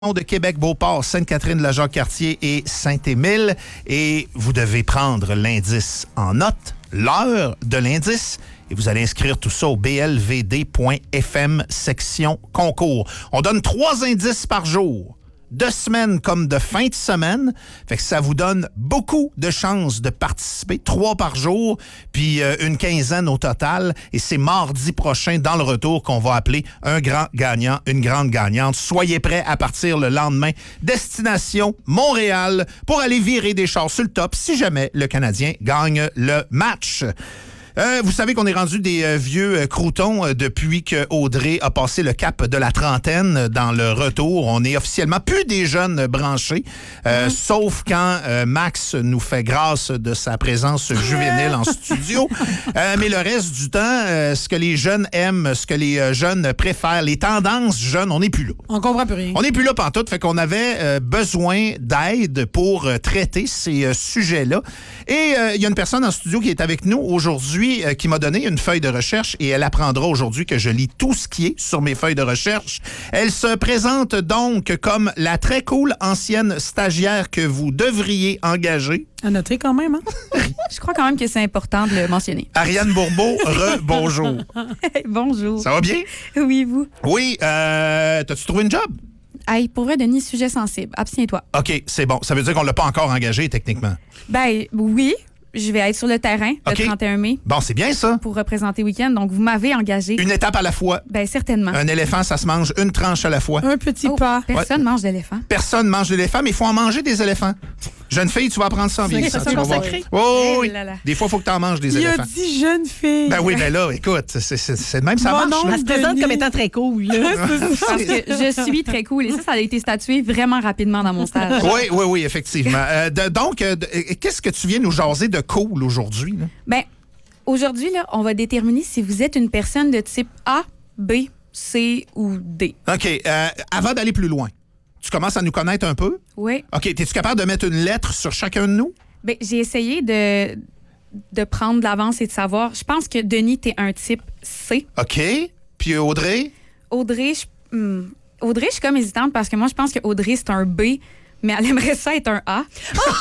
de Québec, Beauport, Sainte-Catherine-la-Jacques-Cartier et Saint-Émile. Et vous devez prendre l'indice en note, l'heure de l'indice, et vous allez inscrire tout ça au blvd.fm section concours. On donne 3 indices par jour, de semaine comme de fin de semaine. Fait que ça vous donne beaucoup de chances de participer. 3 par jour, puis une quinzaine au total. Et c'est mardi prochain, dans le retour, qu'on va appeler un grand gagnant, une grande gagnante. Soyez prêts à partir le lendemain. Destination Montréal pour aller virer des chars sur le top si jamais le Canadien gagne le match. Vous savez qu'on est rendu des vieux croutons depuis que Audrey a passé le cap de la trentaine dans le retour. On est officiellement plus des jeunes branchés, sauf quand Max nous fait grâce de sa présence juvénile en studio. Mais le reste du temps, ce que les jeunes aiment, ce que les jeunes préfèrent, les tendances jeunes, on n'est plus là. On comprend plus rien. On n'est plus là pantoute, fait qu'on avait besoin d'aide pour traiter ces sujets-là. Et il y a une personne en studio qui est avec nous aujourd'hui qui m'a donné une feuille de recherche et elle apprendra aujourd'hui que je lis tout ce qui est sur mes feuilles de recherche. Elle se présente donc comme la très cool ancienne stagiaire que vous devriez engager. À noter quand même, hein? Je crois quand même que c'est important de le mentionner. Ariane Bourbeau, bonjour. Bonjour. Ça va bien? Oui, vous? Oui, t'as-tu trouvé une job? Hey, pour vrai, Denis, sujet sensible. Abstiens-toi. OK, c'est bon. Ça veut dire qu'on l'a pas encore engagé, techniquement. Ben, oui. Je vais être sur le terrain le 31 mai. Bon, c'est bien ça. Pour représenter Week-end. Donc, vous m'avez engagé. Une étape à la fois. Ben, certainement. Un éléphant, ça se mange une tranche à la fois. Un petit pas. Personne mange d'éléphant. Personne mange d'éléphant, mais il faut en manger des éléphants. Jeune fille, tu vas apprendre ça en vieillissant. Ça, c'est sacré. Oh, oui. Là, là. Des fois, il faut que tu en manges des éléphants. Il a dit jeune fille. Ben oui, ben là, écoute, c'est de même ça marche. Non, là. Elle se présente comme étant très cool. Parce que je suis très cool. Et ça a été statué vraiment rapidement dans mon stage. Oui, effectivement. Donc, qu'est-ce que tu viens nous jaser de cool aujourd'hui? Là? Ben, aujourd'hui, là, on va déterminer si vous êtes une personne de type A, B, C ou D. OK. Avant d'aller plus loin, tu commences à nous connaître un peu? Oui. OK. Es-tu capable de mettre une lettre sur chacun de nous? Ben, j'ai essayé de prendre de l'avance et de savoir. Je pense que Denis, t'es un type C. OK. Puis Audrey? Audrey, je suis comme hésitante parce que moi, je pense que Audrey, c'est un B, mais elle aimerait ça être un A.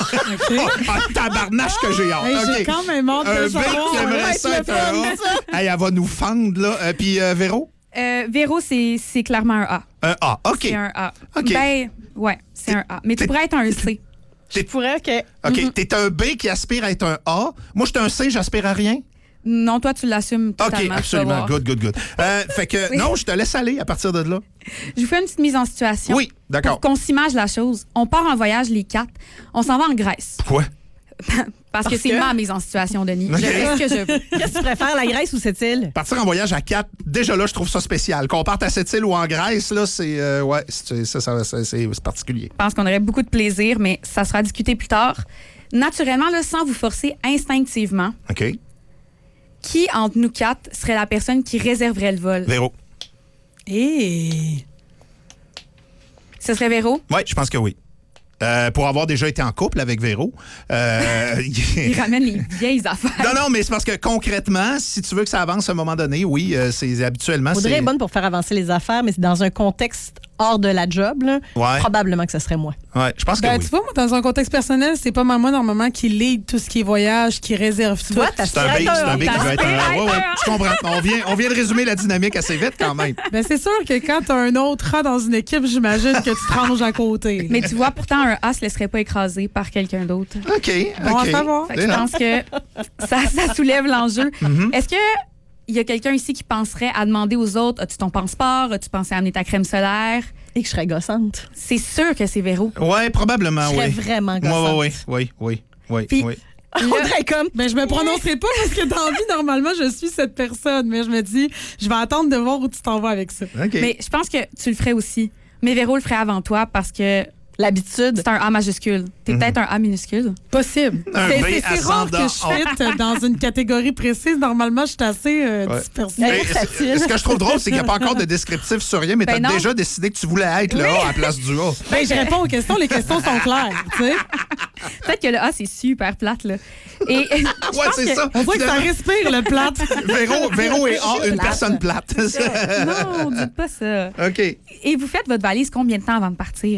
Tabarnache que j'ai hâte. Hey, OK. j'ai quand même hâte Un de B savoir. qui aimerait ça être un A. Hey, elle va nous fendre, là. Puis Véro? Véro, c'est clairement un A. Un A. OK. C'est un A. OK. Ben, ouais, c'est un A. Mais tu pourrais être un C. Je pourrais que... OK. T'es un B qui aspire à être un A. Moi, je suis un C, j'aspire à rien. Non, toi, tu l'assumes totalement. OK, absolument. Good. Fait que, non, je te laisse aller à partir de là. Je vous fais une petite mise en situation. Oui, d'accord. Pour qu'on s'imagine la chose. On part en voyage, les 4. On s'en va en Grèce. Pourquoi? Parce que c'est ma mise en situation, Denis. OK. Je fais ce que je veux. Qu'est-ce que tu préfères, la Grèce ou cette île? Partir en voyage à 4, déjà là, je trouve ça spécial. Qu'on parte à cette île ou en Grèce, là, c'est c'est particulier. Je pense qu'on aurait beaucoup de plaisir, mais ça sera discuté plus tard. Naturellement, là, sans vous forcer instinctivement, OK. qui entre nous 4 serait la personne qui réserverait le vol? Véro. Et Ce serait Véro? Oui, je pense que oui. Pour avoir déjà été en couple avec Véro. Il ramène les vieilles affaires. Non, mais c'est parce que concrètement, si tu veux que ça avance à un moment donné, oui, c'est habituellement... Audrey c'est... est bonne pour faire avancer les affaires, mais c'est dans un contexte hors de la job, là, Ouais. probablement que ce serait moi. Ouais, je pense que ben, oui. tu vois, moi, dans un contexte personnel, c'est pas moi, normalement, qui lead tout ce qui est voyage, qui réserve tout. Toi, C'est un B qui veut être un... Ouais, je comprends. On vient de résumer la dynamique assez vite quand même. Ben, c'est sûr que quand t'as un autre A dans une équipe, j'imagine que tu te ranges à côté. Mais tu vois, pourtant, un A se laisserait pas écraser par quelqu'un d'autre. OK. Bon à savoir. Fait que je pense que ça soulève l'enjeu. Est-ce que il y a quelqu'un ici qui penserait à demander aux autres, as-tu ton passeport, as-tu pensé à amener ta crème solaire? Et que je serais gossante. C'est sûr que c'est Véro. Ouais, probablement, Je serais oui. vraiment gossante. Oui. Puis- Audrey, comme... Ben, je me prononcerai pas parce que dans la vie, normalement, je suis cette personne. Mais je me dis, je vais attendre de voir où tu t'en vas avec ça. OK. Mais je pense que tu le ferais aussi. Mais Véro le ferait avant toi parce que L'habitude. c'est un A majuscule. T'es peut-être un A minuscule. Possible. Un C'est B c'est rare ascendant. que je fitte dans une catégorie précise. Normalement, je suis assez dispersée. Mais ce que je trouve drôle, c'est qu'il n'y a pas encore de descriptif sur rien, mais Ben tu as non. déjà décidé que tu voulais être le A à la place du A. Ben, je réponds aux questions. Les questions sont claires. Tu sais. Peut-être que le A, c'est super plate, là. Et, je Ouais, pense c'est que- ça. On voit que ça respire, le plat. Véro est une Plate. personne plate. Non, dites pas ça. OK. Et vous faites votre valise combien de temps avant de partir?